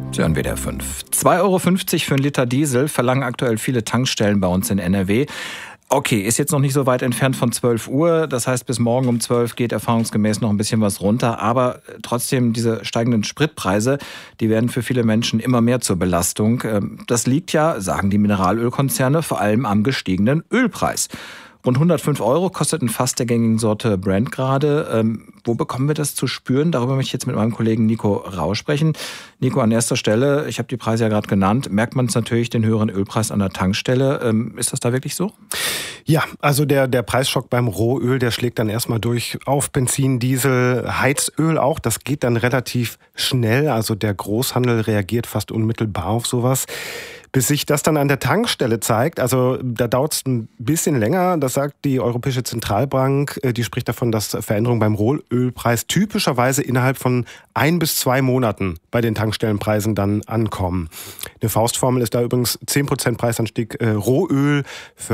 Sie hören WDR 5. 2,50 € für einen Liter Diesel verlangen aktuell viele Tankstellen bei uns in NRW. Okay, ist jetzt noch nicht so weit entfernt von 12 Uhr. Das heißt, bis morgen um 12 geht erfahrungsgemäß noch ein bisschen was runter. Aber trotzdem, diese steigenden Spritpreise, die werden für viele Menschen immer mehr zur Belastung. Das liegt ja, sagen die Mineralölkonzerne, vor allem am gestiegenen Ölpreis. Rund 105 € kostet ein Fass der gängigen Sorte Brent gerade. Wo bekommen wir das zu spüren? Darüber möchte ich jetzt mit meinem Kollegen Nico Rau sprechen. Nico, an erster Stelle, ich habe die Preise ja gerade genannt, merkt man es natürlich den höheren Ölpreis an der Tankstelle. Ist das da wirklich so? Ja, also der Preisschock beim Rohöl, der schlägt dann erstmal durch auf Benzin, Diesel, Heizöl auch. Das geht dann relativ schnell. Also der Großhandel reagiert fast unmittelbar auf sowas. Bis sich das dann an der Tankstelle zeigt, also da dauert es ein bisschen länger, das sagt die Europäische Zentralbank, die spricht davon, dass Veränderungen beim Rohölpreis typischerweise innerhalb von 1 bis 2 Monaten bei den Tankstellenpreisen dann ankommen. Eine Faustformel ist da übrigens 10% Preisanstieg Rohöl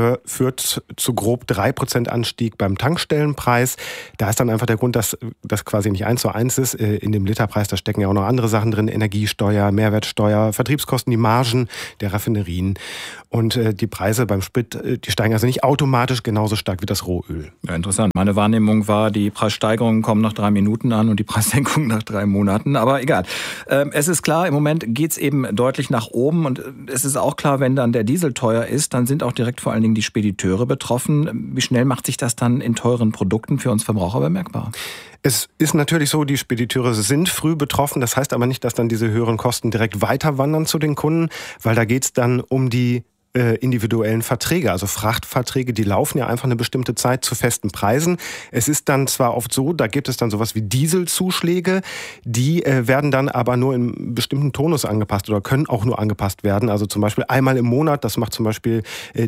führt zu grob 3% Anstieg beim Tankstellenpreis. Da ist dann einfach der Grund, dass das quasi nicht 1:1 ist. In dem Literpreis, da stecken ja auch noch andere Sachen drin, Energiesteuer, Mehrwertsteuer, Vertriebskosten, die Margen der Raffinerien. Und die Preise beim Sprit, die steigen also nicht automatisch genauso stark wie das Rohöl. Ja, interessant. Meine Wahrnehmung war, die Preissteigerungen kommen nach 3 Minuten an und die Preissenkungen nach 3 Monaten. Aber egal. Es ist klar, im Moment geht's eben deutlich nach oben. Und es ist auch klar, wenn dann der Diesel teuer ist, dann sind auch direkt vor allen Dingen die Spediteure betroffen. Wie schnell macht sich das dann in teuren Produkten für uns Verbraucher bemerkbar? Es ist natürlich so, die Spediteure sind früh betroffen. Das heißt aber nicht, dass dann diese höheren Kosten direkt weiter wandern zu den Kunden, weil da geht es dann um die individuellen Verträge, also Frachtverträge, die laufen ja einfach eine bestimmte Zeit zu festen Preisen. Es ist dann zwar oft so, da gibt es dann sowas wie Dieselzuschläge, die werden dann aber nur in bestimmten Tonus angepasst oder können auch nur angepasst werden, also zum Beispiel einmal im Monat, das macht zum Beispiel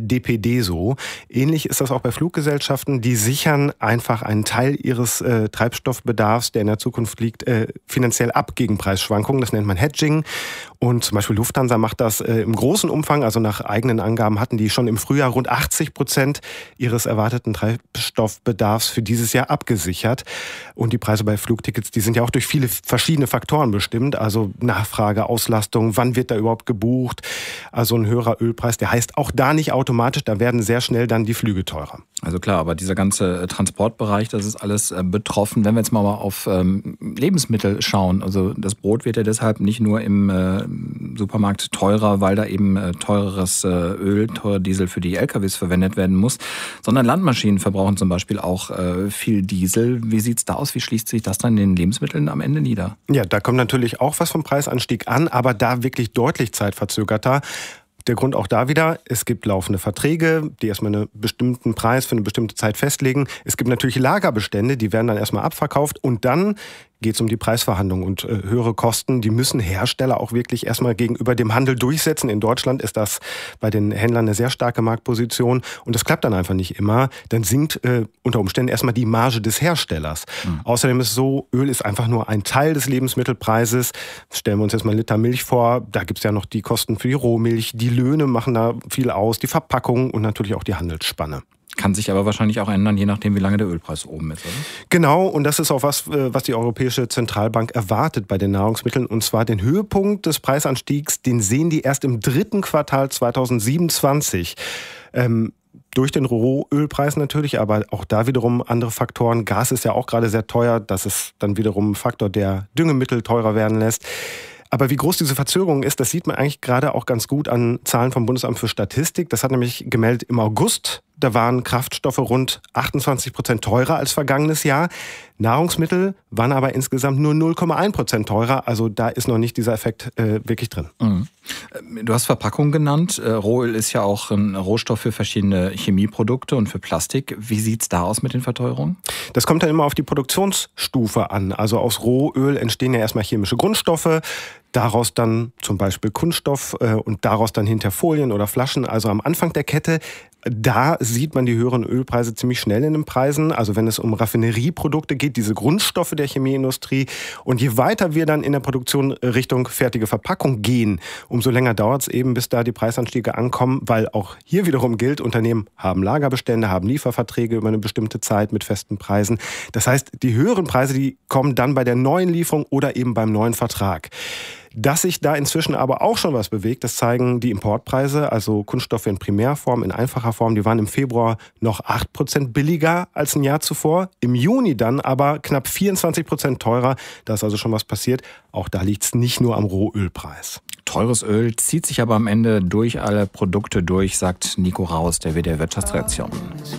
DPD so. Ähnlich ist das auch bei Fluggesellschaften, die sichern einfach einen Teil ihres Treibstoffbedarfs, der in der Zukunft liegt, finanziell ab gegen Preisschwankungen, das nennt man Hedging. Und zum Beispiel Lufthansa macht das im großen Umfang, also nach eigenen Angaben hatten die schon im Frühjahr rund 80% ihres erwarteten Treibstoffbedarfs für dieses Jahr abgesichert. Und die Preise bei Flugtickets, die sind ja auch durch viele verschiedene Faktoren bestimmt, also Nachfrage, Auslastung, wann wird da überhaupt gebucht. Also ein höherer Ölpreis, der heißt auch da nicht automatisch, da werden sehr schnell dann die Flüge teurer. Also klar, aber dieser ganze Transportbereich, das ist alles betroffen. Wenn wir jetzt mal auf Lebensmittel schauen, also das Brot wird ja deshalb nicht nur im Supermarkt teurer, weil da eben teureres Öl, teurer Diesel für die LKWs verwendet werden muss, sondern Landmaschinen verbrauchen zum Beispiel auch viel Diesel. Wie sieht's da aus? Wie schließt sich das dann in den Lebensmitteln am Ende nieder? Ja, da kommt natürlich auch was vom Preisanstieg an, aber da wirklich deutlich zeitverzögerter. Der Grund auch da wieder, es gibt laufende Verträge, die erstmal einen bestimmten Preis für eine bestimmte Zeit festlegen. Es gibt natürlich Lagerbestände, die werden dann erstmal abverkauft und dann geht es um die Preisverhandlungen und höhere Kosten. Die müssen Hersteller auch wirklich erstmal gegenüber dem Handel durchsetzen. In Deutschland ist das bei den Händlern eine sehr starke Marktposition und das klappt dann einfach nicht immer. Dann sinkt unter Umständen erstmal die Marge des Herstellers. Außerdem ist es so, Öl ist einfach nur ein Teil des Lebensmittelpreises. Stellen wir uns jetzt mal einen Liter Milch vor. Da gibt es ja noch die Kosten für die Rohmilch. Die Löhne machen da viel aus, die Verpackung und natürlich auch die Handelsspanne. Kann sich aber wahrscheinlich auch ändern, je nachdem, wie lange der Ölpreis oben ist, oder? Genau, und das ist auch was die Europäische Zentralbank erwartet bei den Nahrungsmitteln. Und zwar den Höhepunkt des Preisanstiegs, den sehen die erst im 3. Quartal 2027. Durch den Rohölpreis natürlich, aber auch da wiederum andere Faktoren. Gas ist ja auch gerade sehr teuer. Das ist dann wiederum ein Faktor, der Düngemittel teurer werden lässt. Aber wie groß diese Verzögerung ist, das sieht man eigentlich gerade auch ganz gut an Zahlen vom Bundesamt für Statistik. Das hat nämlich gemeldet im August. Da waren Kraftstoffe rund 28% teurer als vergangenes Jahr. Nahrungsmittel waren aber insgesamt nur 0,1% teurer. Also da ist noch nicht dieser Effekt wirklich drin. Mhm. Du hast Verpackung genannt. Rohöl ist ja auch ein Rohstoff für verschiedene Chemieprodukte und für Plastik. Wie sieht's da aus mit den Verteuerungen? Das kommt dann immer auf die Produktionsstufe an. Also aus Rohöl entstehen ja erstmal chemische Grundstoffe. Daraus dann zum Beispiel Kunststoff und daraus dann hinter Folien oder Flaschen. Also am Anfang der Kette, da sieht man die höheren Ölpreise ziemlich schnell in den Preisen. Also wenn es um Raffinerieprodukte geht, diese Grundstoffe der Chemieindustrie. Und je weiter wir dann in der Produktion Richtung fertige Verpackung gehen, umso länger dauert es eben, bis da die Preisanstiege ankommen. Weil auch hier wiederum gilt, Unternehmen haben Lagerbestände, haben Lieferverträge über eine bestimmte Zeit mit festen Preisen. Das heißt, die höheren Preise, die kommen dann bei der neuen Lieferung oder eben beim neuen Vertrag. Dass sich da inzwischen aber auch schon was bewegt, das zeigen die Importpreise, also Kunststoffe in Primärform, in einfacher Form. Die waren im Februar noch 8% billiger als ein Jahr zuvor. Im Juni dann aber knapp 24% teurer. Da ist also schon was passiert. Auch da liegt es nicht nur am Rohölpreis. Teures Öl zieht sich aber am Ende durch alle Produkte durch, sagt Nico Raus, der WDR Wirtschaftsredaktion.